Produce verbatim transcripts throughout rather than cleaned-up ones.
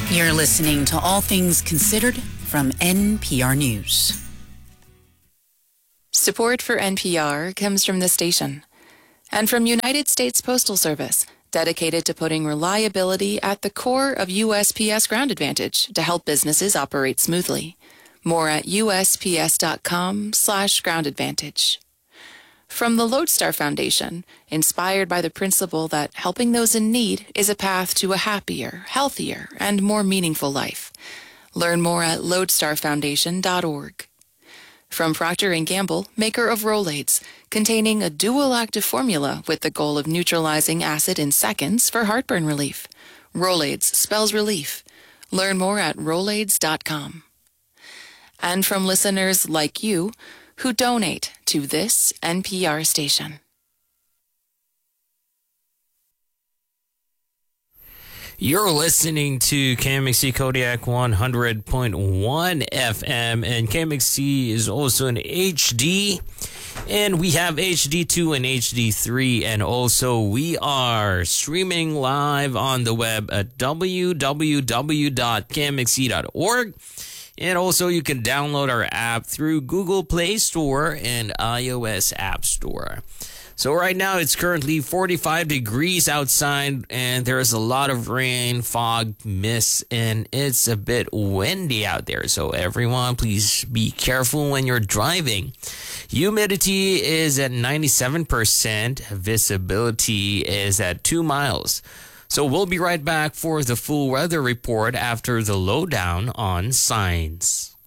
You're listening to All Things Considered from N P R News. Support for N P R comes from the station and from United States Postal Service, dedicated to putting reliability at the core of U S P S Ground Advantage to help businesses operate smoothly. More at U S P S dot com slash ground advantage. From the Lodestar Foundation, inspired by the principle that helping those in need is a path to a happier, healthier, and more meaningful life. Learn more at lodestar foundation dot org. From Procter and Gamble, maker of Rolaids, containing a dual active formula with the goal of neutralizing acid in seconds for heartburn relief. Rolaids spells relief. Learn more at rolaids dot com. And from listeners like you who donate to this N P R station. You're listening to K M X C Kodiak one hundred point one F M, and K M X C is also in H D, and we have H D two and H D three, and also we are streaming live on the web at w w w dot k m x c dot org. And also, you can download our app through Google Play Store and iOS App Store. So right now, it's currently forty-five degrees outside, and there's a lot of rain, fog, mist, and it's a bit windy out there. So everyone, please be careful when you're driving. Humidity is at ninety-seven percent. Visibility is at two miles. So we'll be right back for the full weather report after the lowdown on signs.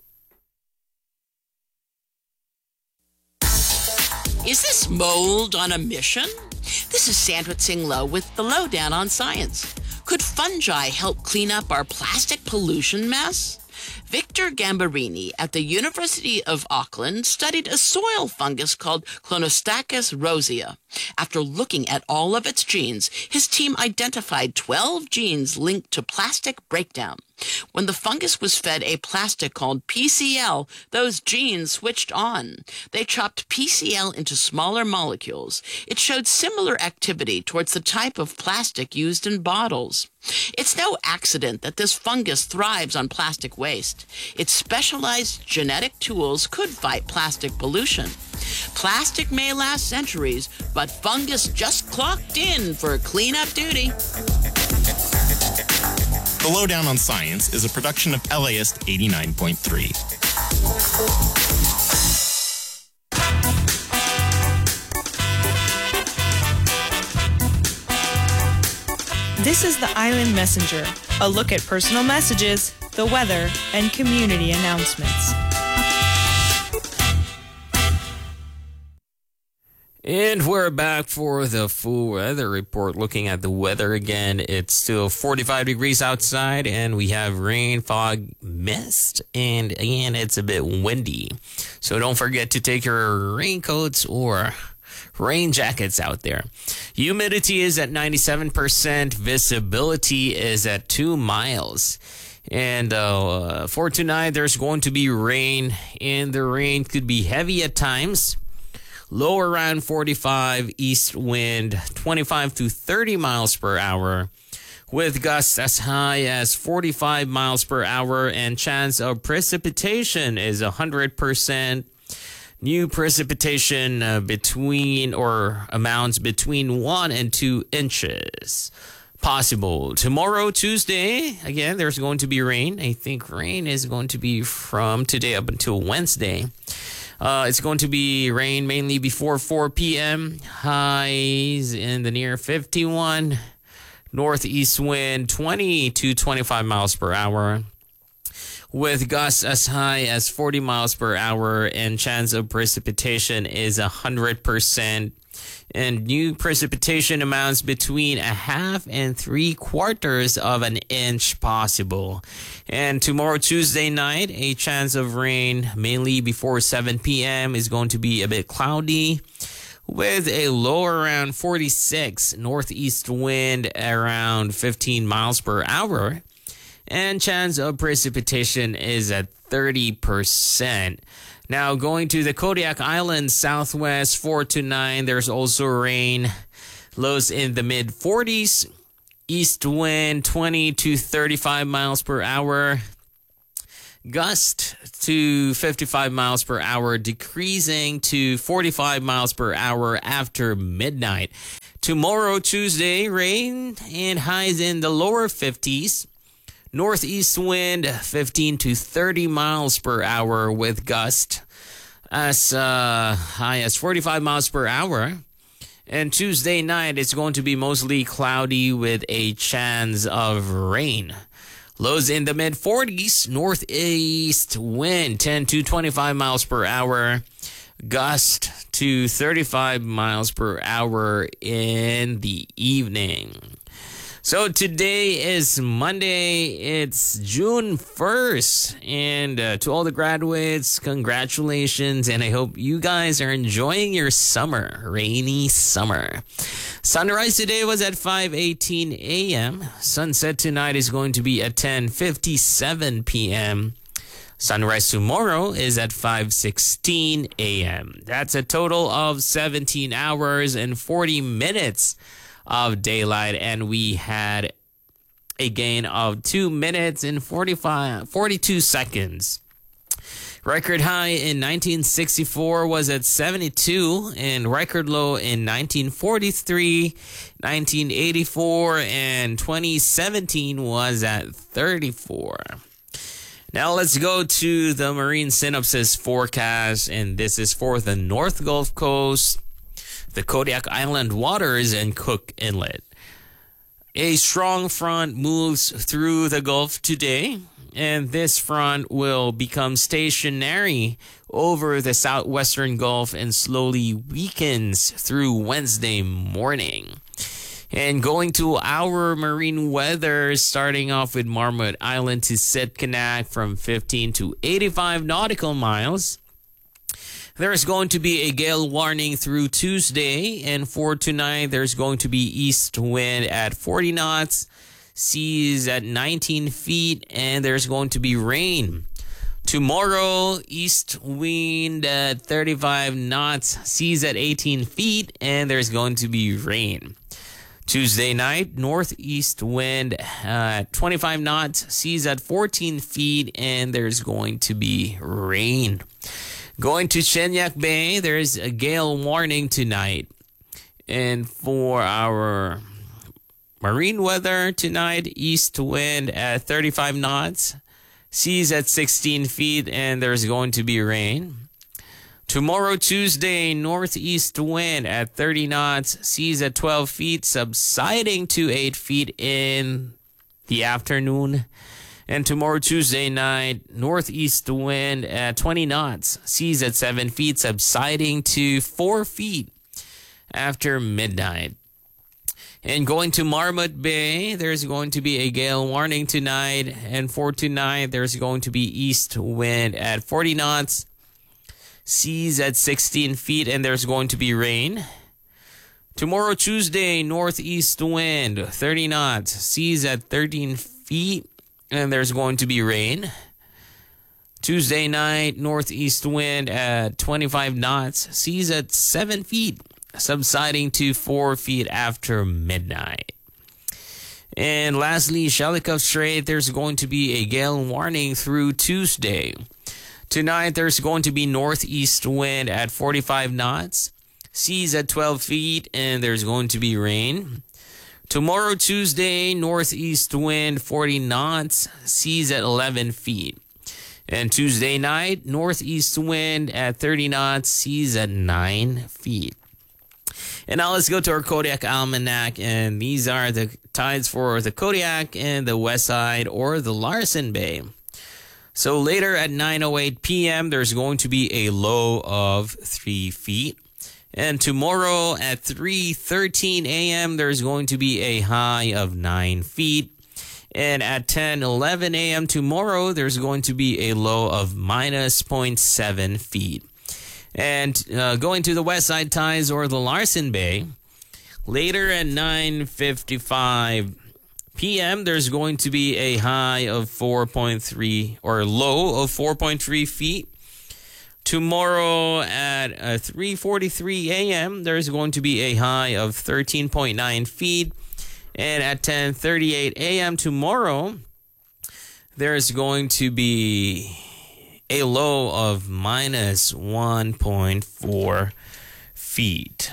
Is this mold on a mission? This is Sandwich Singh Low with the lowdown on science. Could fungi help clean up our plastic pollution mess? Victor Gambarini at the University of Auckland studied a soil fungus called Clonostochus rosea. After looking at all of its genes, his team identified twelve genes linked to plastic breakdown. When the fungus was fed a plastic called P C L, those genes switched on. They chopped P C L into smaller molecules. It showed similar activity towards the type of plastic used in bottles. It's no accident that this fungus thrives on plastic waste. Its specialized genetic tools could fight plastic pollution. Plastic may last centuries, but fungus just clocked in for cleanup duty. The Lowdown on Science is a production of L A S eighty-nine point three. This is the Island Messenger, a look at personal messages, the weather, and community announcements. And we're back for the full weather report. Looking at the weather again, it's still forty-five degrees outside, and we have rain, fog, mist, and again, it's a bit windy. So don't forget to take your raincoats or rain jackets out there. Humidity is at ninety-seven percent. Visibility is at two miles. And uh, for tonight, there's going to be rain, and the rain could be heavy at times. Low around forty-five, east wind twenty-five to thirty miles per hour, with gusts as high as forty-five miles per hour, and chance of precipitation is one hundred percent. New precipitation uh, between or amounts between one and two inches possible. Tomorrow, Tuesday, again, there's going to be rain. I think rain is going to be from today up until Wednesday. Uh, it's going to be rain mainly before four p.m. Highs in the near fifty-one. Northeast wind twenty to twenty-five miles per hour, with gusts as high as forty miles per hour, and chance of precipitation is one hundred percent. And new precipitation amounts between a half and three quarters of an inch possible. And tomorrow, Tuesday night, a chance of rain mainly before seven p.m. is going to be a bit cloudy, with a low around forty-six, northeast wind around fifteen miles per hour, and chance of precipitation is at thirty percent. Now, going to the Kodiak Islands, southwest, four to nine, there's also rain. Lows in the mid forties. East wind twenty to thirty-five miles per hour. Gust to fifty-five miles per hour, decreasing to forty-five miles per hour after midnight. Tomorrow, Tuesday, rain and highs in the lower fifties. Northeast wind fifteen to thirty miles per hour with gust as uh, high as forty-five miles per hour. And Tuesday night, it's going to be mostly cloudy with a chance of rain. Lows in the mid forties, northeast wind ten to twenty-five miles per hour, gust to thirty-five miles per hour in the evening. So today is Monday, it's June first, and uh, to all the graduates, congratulations, and I hope you guys are enjoying your summer, rainy summer. Sunrise today was at five eighteen a.m. Sunset tonight is going to be at ten fifty-seven p.m. Sunrise tomorrow is at five sixteen a.m. That's a total of seventeen hours and forty minutes of daylight, and we had a gain of two minutes and forty-five, forty-two seconds. Record high in nineteen sixty-four was at seventy-two, and record low in nineteen forty-three, nineteen eighty-four, and twenty seventeen was at thirty-four. Now let's go to the Marine Synopsis forecast, and this is for the North Gulf Coast, the Kodiak Island waters, and Cook Inlet. A strong front moves through the Gulf today, and this front will become stationary over the southwestern Gulf and slowly weakens through Wednesday morning. And going to our marine weather, starting off with Marmot Island to Sitkinak from fifteen to eighty-five nautical miles. There's going to be a gale warning through Tuesday, and for tonight, there's going to be east wind at forty knots, seas at nineteen feet, and there's going to be rain. Tomorrow, east wind at thirty-five knots, seas at eighteen feet, and there's going to be rain. Tuesday night, northeast wind at twenty-five knots, seas at fourteen feet, and there's going to be rain. Going to Chenyak Bay, there's a gale warning tonight. And for our marine weather tonight, east wind at thirty-five knots, seas at sixteen feet, and there's going to be rain. Tomorrow, Tuesday, northeast wind at thirty knots, seas at twelve feet, subsiding to eight feet in the afternoon. And tomorrow, Tuesday night, northeast wind at twenty knots, seas at seven feet, subsiding to four feet after midnight. And going to Marmot Bay, there's going to be a gale warning tonight. And for tonight, there's going to be east wind at forty knots, seas at sixteen feet, and there's going to be rain. Tomorrow, Tuesday, northeast wind, thirty knots, seas at thirteen feet, and there's going to be rain. Tuesday night, northeast wind at twenty-five knots, seas at seven feet, subsiding to four feet after midnight. And lastly, Shelikof Strait, there's going to be a gale warning through Tuesday. Tonight, there's going to be northeast wind at forty-five knots, seas at twelve feet, and there's going to be rain. Tomorrow, Tuesday, northeast wind forty knots, seas at eleven feet. And Tuesday night, northeast wind at thirty knots, seas at nine feet. And now let's go to our Kodiak Almanac, and these are the tides for the Kodiak and the West Side or the Larsen Bay. So later at nine oh eight p.m., there's going to be a low of three feet. And tomorrow at three thirteen a.m., there's going to be a high of nine feet. And at ten eleven a.m. tomorrow, there's going to be a low of minus zero point seven feet. And uh, going to the West Side tides or the Larsen Bay, later at nine fifty-five p.m., there's going to be a high of four point three or low of four point three feet. Tomorrow at uh, three forty-three a.m., there's going to be a high of thirteen point nine feet. And at ten thirty-eight a.m. tomorrow, there's going to be a low of minus one point four feet.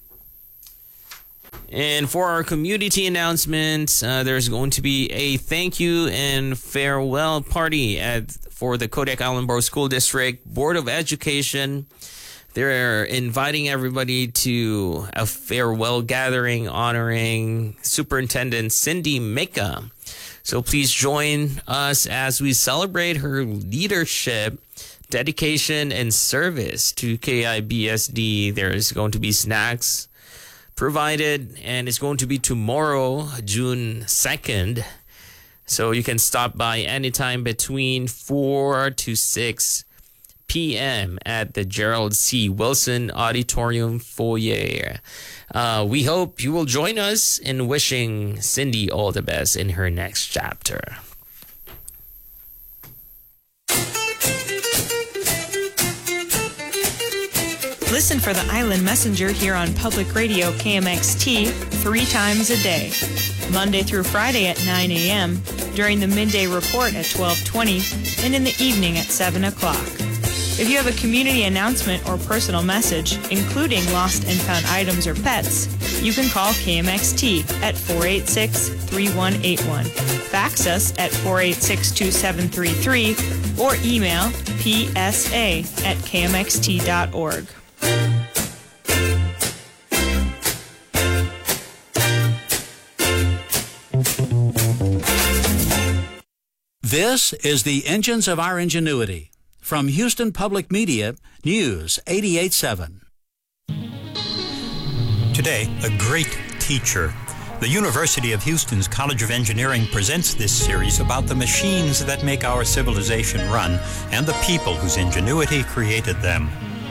And for our community announcements, uh, there's going to be a thank you and farewell party at for the Kodiak Island Borough School District Board of Education. They're inviting everybody to a farewell gathering honoring Superintendent Cindy Mika. So please join us as we celebrate her leadership, dedication, and service to K I B S D. There is going to be snacks provided, and it's going to be tomorrow, June second. So you can stop by anytime between four to six p.m. at the Gerald C. Wilson Auditorium foyer. Uh, we hope you will join us in wishing Cindy all the best in her next chapter. Listen for the Island Messenger here on Public Radio K M X T three times a day, Monday through Friday at nine a.m., during the midday report at twelve twenty, and in the evening at seven o'clock. If you have a community announcement or personal message, including lost and found items or pets, you can call K M X T at four eight six, three one eight one, fax us at four eight six, two seven three three, or email p s a at k m x t dot org. This is the Engines of Our Ingenuity. From Houston Public Media, News eighty-eight point seven. Today, a great teacher. The University of Houston's College of Engineering presents this series about the machines that make our civilization run and the people whose ingenuity created them.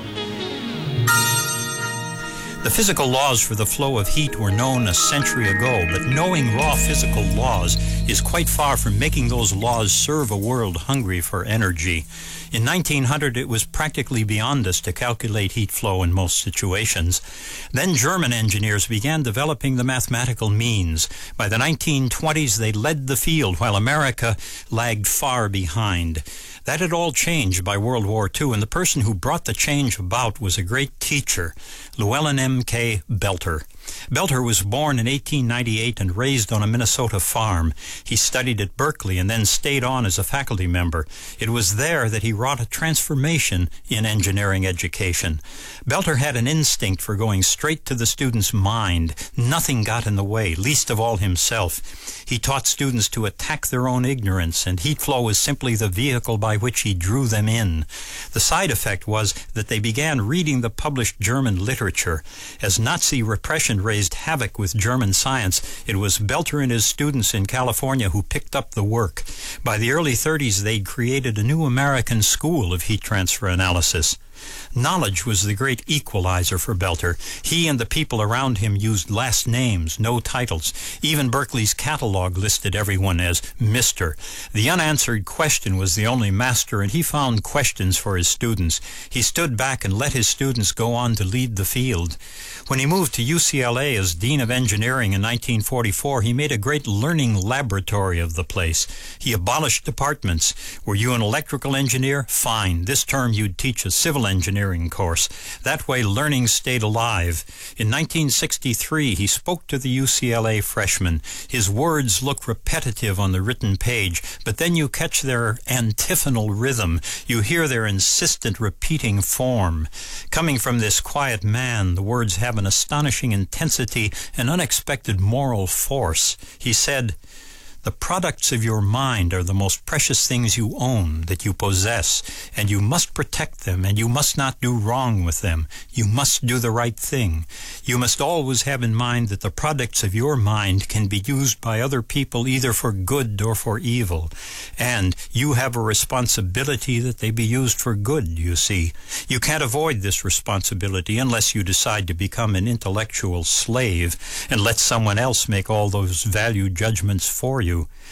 The physical laws for the flow of heat were known a century ago, but knowing raw physical laws is quite far from making those laws serve a world hungry for energy. In nineteen hundred, it was practically beyond us to calculate heat flow in most situations. Then German engineers began developing the mathematical means. By the nineteen twenties, they led the field, while America lagged far behind. That had all changed by World War Two, and the person who brought the change about was a great teacher, Llewellyn M K Belter. Belter was born in eighteen ninety-eight and raised on a Minnesota farm. He studied at Berkeley and then stayed on as a faculty member. It was there that he wrought a transformation in engineering education. Belter had an instinct for going straight to the student's mind. Nothing got in the way, least of all himself. He taught students to attack their own ignorance, and heat flow was simply the vehicle by which he drew them in. The side effect was that they began reading the published German literature. As Nazi repression raised havoc with German science, it was Belter and his students in California who picked up the work. By the early thirties, they'd created a new American school of heat transfer analysis. Knowledge was the great equalizer for Belter. He and the people around him used last names, no titles. Even Berkeley's catalog listed everyone as Mister The unanswered question was the only master, and he found questions for his students. He stood back and let his students go on to lead the field. When he moved to U C L A as Dean of Engineering in nineteen forty-four, he made a great learning laboratory of the place. He abolished departments. Were you an electrical engineer? Fine. This term you'd teach a civil engineering course. That way learning stayed alive. In nineteen sixty-three, he spoke to the U C L A freshmen. His words look repetitive on the written page, but then you catch their antiphonal rhythm. You hear their insistent repeating form. Coming from this quiet man, the words have an astonishing intensity and unexpected moral force. He said, "The products of your mind are the most precious things you own, that you possess, and you must protect them, and you must not do wrong with them. You must do the right thing. You must always have in mind that the products of your mind can be used by other people either for good or for evil. And you have a responsibility that they be used for good, you see. You can't avoid this responsibility unless you decide to become an intellectual slave and let someone else make all those value judgments for you.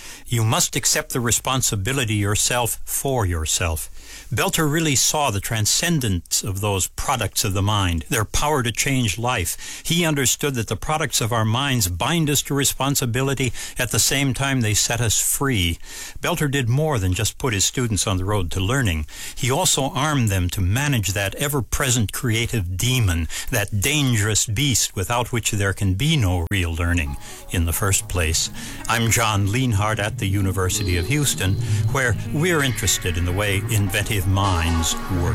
You must accept the responsibility yourself for yourself. Belter really saw the transcendence of those products of the mind, their power to change life. He understood that the products of our minds bind us to responsibility. At the same time, they set us free. Belter did more than just put his students on the road to learning. He also armed them to manage that ever-present creative demon, that dangerous beast without which there can be no real learning in the first place. I'm John Lienhardt at the University of Houston, where we're interested in the way inventive minds work.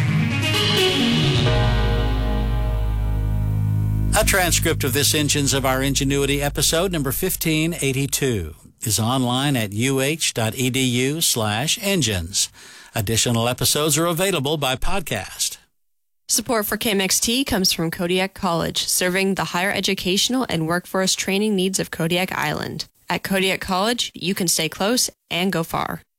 A transcript of this Engines of Our Ingenuity episode number fifteen eighty-two is online at uh.edu slash engines. Additional episodes are available by podcast. Support for K M X T comes from Kodiak College, serving the higher educational and workforce training needs of Kodiak Island. At Kodiak College, you can stay close and go far.